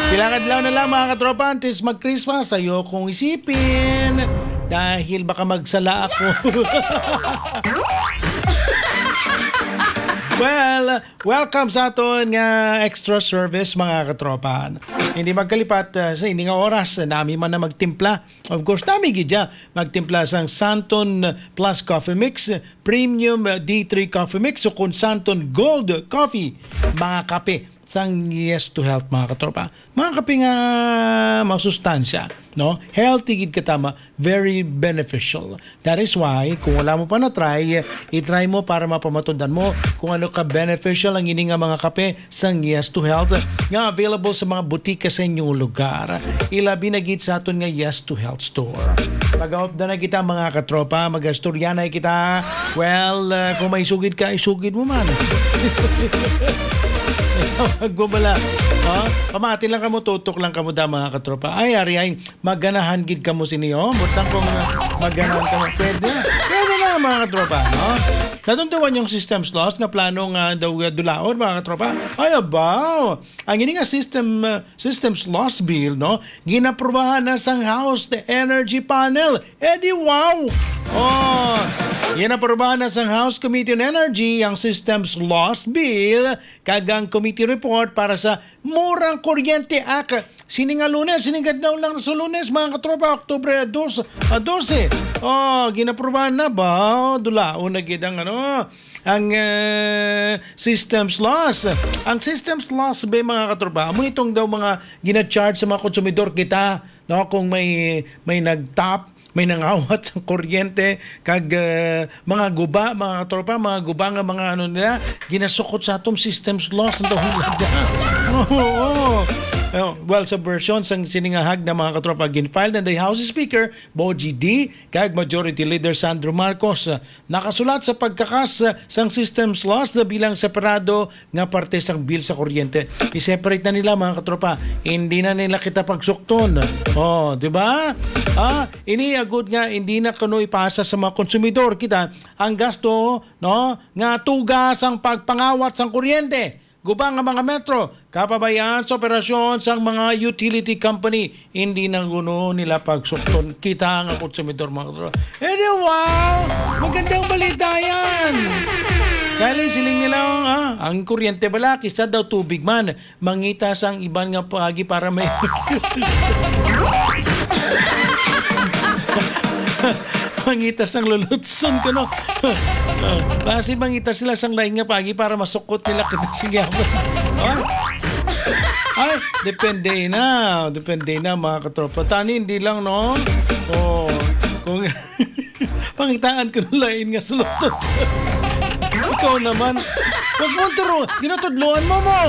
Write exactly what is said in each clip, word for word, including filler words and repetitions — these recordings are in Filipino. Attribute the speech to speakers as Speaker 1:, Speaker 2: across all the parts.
Speaker 1: Ilang adlaw na lang mga katropa, antes mag-Christmas, ayokong isipin. Dahil baka magsala ako. Well, welcome sa aton nga extra service mga katropa. Hindi magkalipat uh, sa hindi nga oras, nami man na magtimpla. Of course, nami gidya magtimpla sang Santon Plus Coffee Mix, Premium D three Coffee Mix, o kung Santon Gold Coffee, mga kape sang Yes to Health mga katropa. Mga kape nga masustansya, no? Healthy gid katama, very beneficial. That is why kung wala mo pa na try, i-try mo para mapamatundan mo kung ano ka beneficial ang ini nga mga kape sang Yes to Health nga available sa mga butika sa inyong lugar. Ilabi na gid sa aton nga Yes to Health store. Mag-aop na kita mga katropa, mag-astorya na kita. Well, uh, kung may sugid ka, isugid mo man. Magbabala. Oh, pamati lang kamo, tutok lang kamo da mga katropa. Ay, ari ay, maganahan gid kamo siniyo. Butang kung uh, maganahan kamo. Pwede. Pwede na mga katropa. No? Natuntuan yung systems loss nga plano nga daw uh, dulaon mga katropa. Ay, abaw. Ang ini nga system, uh, systems loss bill, no? Ginaprubahan na sang House the Energy Panel. Eh di wow! Oh, ginaprubahan na sang House Committee on Energy ang systems loss bill kagang committee report para sa murang kuryente ak sininga Lunes, siningad daw lang sa Lunes mga katropa, Oktubre twelve. Oh, ginaprubahan na ba? Dulaon na gid ang ano, ang uh, systems loss. Ang systems loss ba mga katropa, amo itong daw mga gina-charge sa mga konsumidor kita, no, kung may may nag-top, may nangawat sa kuryente kag uh, mga guba, mga tropa, mga guba nga mga ano nila, ginasukot sa atong systems loss ng dahon Oo. Oh, oh. Well, sa version sang siningahag na mga katropa gin-file na the House Speaker Boji D kag Majority Leader Sandro Marcos, nakasulat sa pagkakas sang systems loss na bilang separado nga parte sang bill sa kuryente. I-separate na nila mga katropa. Hindi na nila kita pagsukton. Oh, di ba? Ah, ini agud nga hindi na kuno ipasa sa mga konsumidor kita ang gasto, no, nga tugas ang pagpangawat sang kuryente. Gubang ang mga metro, kapabayaan sa operasyon sa mga utility company. Hindi na guno nila pagsukton kita ang konsumidor mga katropa. Eh di wow! Magandang balita yan! Dahil siling nila ah, ang kuryente bala, kisa daw tubig man. Mangita sang iban nga pagi para may... mangitas ng lulutson ko, no? Kasi mangitas sila sang laing nga pagi para masukot nila kita sigyaman. Oh? Ay, depende na. Depende na mga katropa. Tani, hindi lang, no? Oh, kung pangitaan ko ng lain nga sulutot. Ikaw naman. Huwag mo turo. Ginatudluan mo mo.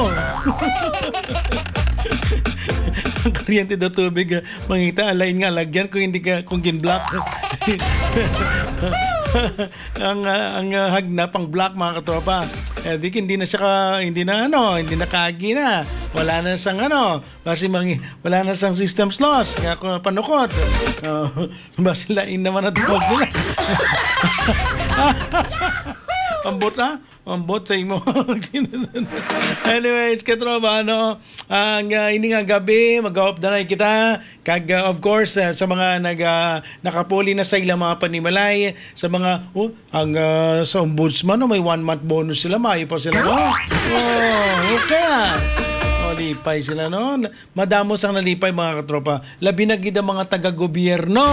Speaker 1: Ang kuryente daw tubig, mangita, alain nga lagyan kung hindi ka, kung gin-block. ang uh, ang uh, hagna pang black mga katropa. Eh di hindi na siya ka, hindi na ano, hindi na kaagi na. Wala na sang ano, kasi mangi, wala na sang systems loss. Nga ako panukot. Uh, basi lain naman at tawag nila. Ambot na? Ambot sa imo. Anyways, katropa, ano, ang uh, ini nga gabi, mag-off na na kita. Kag, uh, of course, uh, sa mga nag, uh, nakapuli na sa ilang mga panimalay, sa mga, oh, ang uh, sa ombudsman, no, may one-month bonus sila, mayo pa sila, no? Oh, okay ah. Oh, lipay sila, no? Madamos ang nalipay, mga katropa. Labi na gid ang mga taga-gobyerno.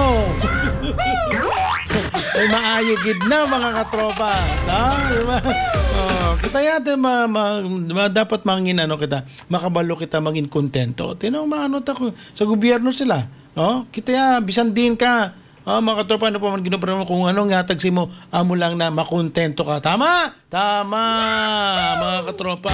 Speaker 1: Ay maayo gid na mga katropa. Ah, diba? Oh, kita yata ma, ma, ma, dapat mangin ano kita, makabalo kita mangin kontento. Tinong maano ta sa gobyerno sila, no? Kita ya bisan din ka. Ah, mga katropa, ano pa man ginopera mo kung ano ngatag si mo, amo lang na makontento ka. Tama? Tama, mga katropa.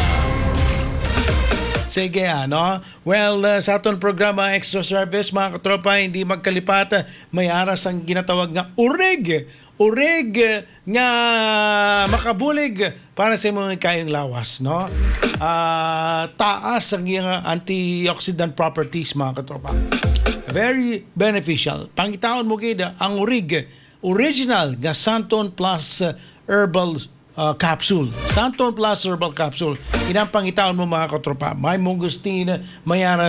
Speaker 1: Sige, ano? Well, uh, sa aton programa Extra Service, mga katropa, hindi magkalipat, may aras ang ginatawag nga urig. Urig nga makabulig para sa mga kayang lawas, no? Uh, taas ang iyang antioxidant properties, mga katropa. Very beneficial. Pangitaon mo kida, ang urig, original nga Santon Plus Herbal uh, capsule. Santon Plus Herbal Capsule. Inang pangitaon mo mga katropa. May mungustin, may aras